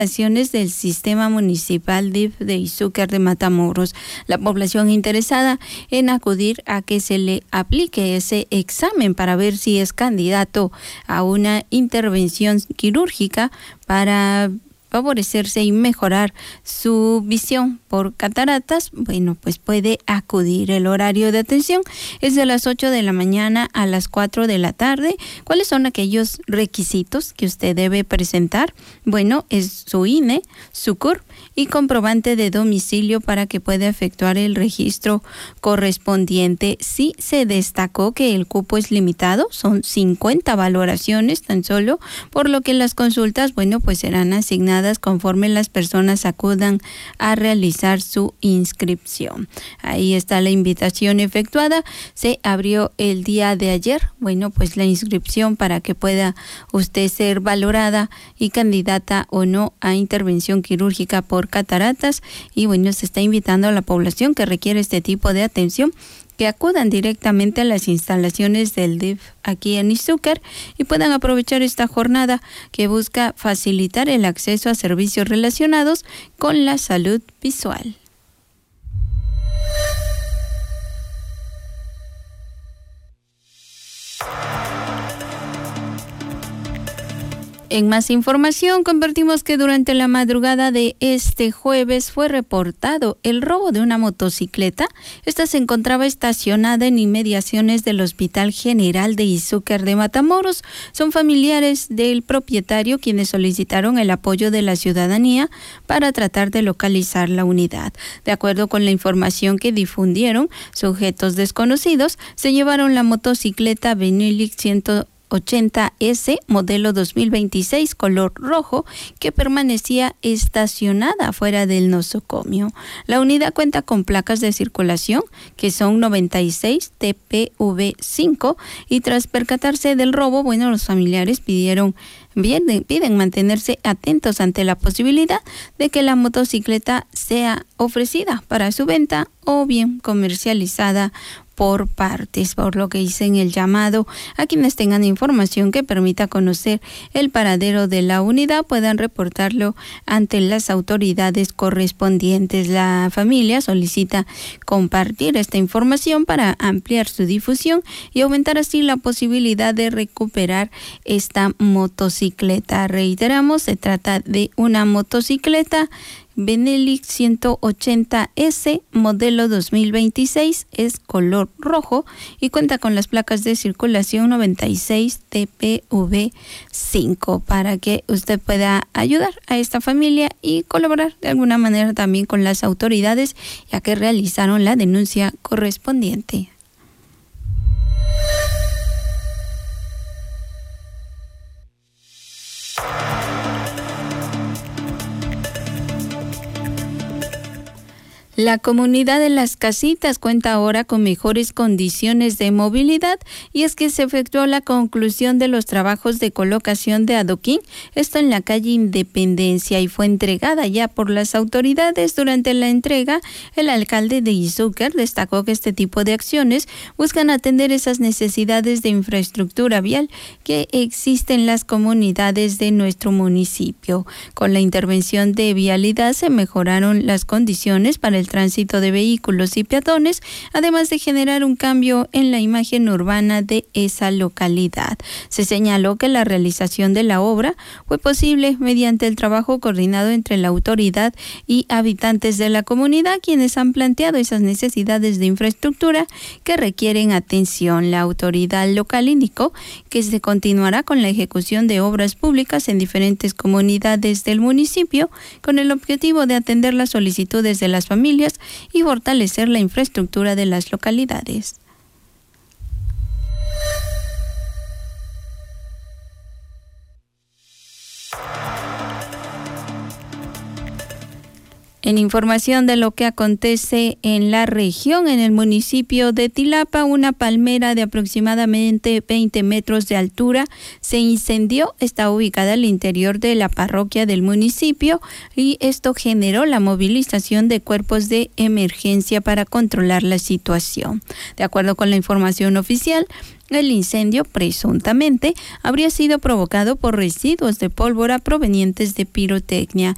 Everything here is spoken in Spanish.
instalaciones del Sistema Municipal DIF de Izúcar de Matamoros. La población interesada en acudir a que se le aplique ese examen para ver si es candidato a una intervención quirúrgica para favorecerse y mejorar su visión por cataratas, bueno, pues puede acudir. El horario de atención es de las 8 de la mañana a las 4 de la tarde. ¿Cuáles son aquellos requisitos que usted debe presentar? Bueno, es su INE, su CURP y comprobante de domicilio para que pueda efectuar el registro correspondiente. Sí se destacó que el cupo es limitado, son 50 valoraciones tan solo, por lo que las consultas, bueno, pues serán asignadas conforme las personas acudan a realizar su inscripción. Ahí está la invitación efectuada. Se abrió el día de ayer, bueno, pues la inscripción para que pueda usted ser valorada y candidata o no a intervención quirúrgica por cataratas. Y bueno, se está invitando a la población que requiere este tipo de atención que acudan directamente a las instalaciones del DIF aquí en Izúcar y puedan aprovechar esta jornada que busca facilitar el acceso a servicios relacionados con la salud visual. En más información, compartimos que durante la madrugada de este jueves fue reportado el robo de una motocicleta. Esta se encontraba estacionada en inmediaciones del Hospital General de Izúcar de Matamoros. Son familiares del propietario quienes solicitaron el apoyo de la ciudadanía para tratar de localizar la unidad. De acuerdo con la información que difundieron, sujetos desconocidos se llevaron la motocicleta Benelli 180S modelo 2026 color rojo que permanecía estacionada fuera del nosocomio. La unidad cuenta con placas de circulación que son 96 TPV5 y tras percatarse del robo, bueno, los familiares piden mantenerse atentos ante la posibilidad de que la motocicleta sea ofrecida para su venta o bien comercializada por partes, por lo que dicen el llamado a quienes tengan información que permita conocer el paradero de la unidad puedan reportarlo ante las autoridades correspondientes. La familia solicita compartir esta información para ampliar su difusión y aumentar así la posibilidad de recuperar esta motocicleta. Reiteramos, se trata de una motocicleta Benelli 180S modelo 2026, es color rojo y cuenta con las placas de circulación 96 TPV5 para que usted pueda ayudar a esta familia y colaborar de alguna manera también con las autoridades, ya que realizaron la denuncia correspondiente. La comunidad de Las Casitas cuenta ahora con mejores condiciones de movilidad y es que se efectuó la conclusión de los trabajos de colocación de adoquín, esto en la calle Independencia, y fue entregada ya por las autoridades. Durante la entrega, el alcalde de Izúcar destacó que este tipo de acciones buscan atender esas necesidades de infraestructura vial que existen en las comunidades de nuestro municipio. Con la intervención de vialidad se mejoraron las condiciones para el tránsito de vehículos y peatones, además de generar un cambio en la imagen urbana de esa localidad. Se señaló que la realización de la obra fue posible mediante el trabajo coordinado entre la autoridad y habitantes de la comunidad, quienes han planteado esas necesidades de infraestructura que requieren atención. La autoridad local indicó que se continuará con la ejecución de obras públicas en diferentes comunidades del municipio con el objetivo de atender las solicitudes de las familias y fortalecer la infraestructura de las localidades. En información de lo que acontece en la región, en el municipio de Tilapa, una palmera de aproximadamente 20 metros de altura se incendió. Está ubicada al interior de la parroquia del municipio y esto generó la movilización de cuerpos de emergencia para controlar la situación. De acuerdo con la información oficial, el incendio presuntamente habría sido provocado por residuos de pólvora provenientes de pirotecnia.